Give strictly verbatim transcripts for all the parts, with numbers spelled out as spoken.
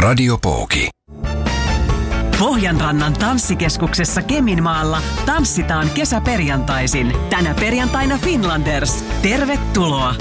Radio Pooki. Pohjanrannan tanssikeskuksessa Keminmaalla tanssitaan kesäperjantaisin. Tänä perjantaina Finlanders. Tervetuloa!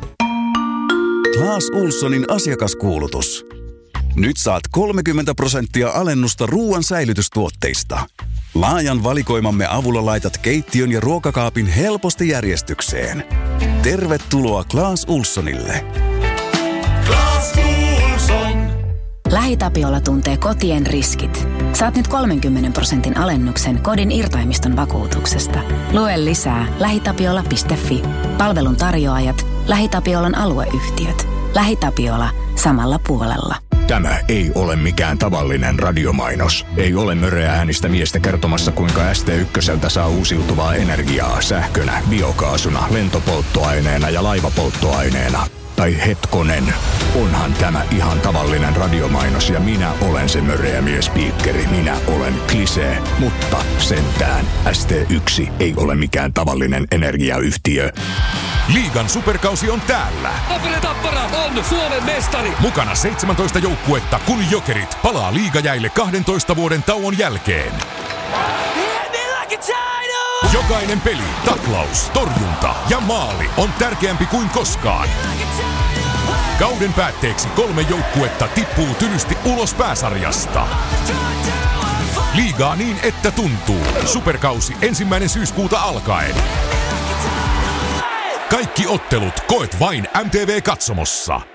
Clas Ohlsonin asiakaskuulutus. Nyt saat kolmekymmentä prosenttia alennusta ruoan säilytystuotteista. Laajan valikoimamme avulla laitat keittiön ja ruokakaapin helposti järjestykseen. Tervetuloa Clas Ohlsonille. Clas Ohlson. LähiTapiola tuntee kotien riskit. Saat nyt kolmenkymmenen prosentin alennuksen kodin irtaimiston vakuutuksesta. Lue lisää lähitapiola piste fi. Palvelun tarjoajat, LähiTapiolan alueyhtiöt. LähiTapiola samalla puolella. Tämä ei ole mikään tavallinen radiomainos. Ei ole möröä äänistä miestä kertomassa, kuinka S T ykköseltä saa uusiutuvaa energiaa sähkönä, biokaasuna, lentopolttoaineena ja laivapolttoaineena. Tai hetkonen, onhan tämä ihan tavallinen radiomainos ja minä olen se möröä miespiikkeri. Minä olen Klisee, mutta sentään S T yksi ei ole mikään tavallinen energiayhtiö. Liigan superkausi on täällä. Tappara Tappara on Suomen mestari. Mukana seitsemäntoista joukkuetta, kun Jokerit palaa liigajäille kahdentoista vuoden tauon jälkeen. Jokainen peli, taklaus, torjunta ja maali on tärkeämpi kuin koskaan. Kauden päätteeksi kolme joukkuetta tippuu tylysti ulos pääsarjasta. Liigaa niin, että tuntuu. Superkausi ensimmäinen syyskuuta alkaen. Kaikki ottelut koet vain M T V-katsomossa.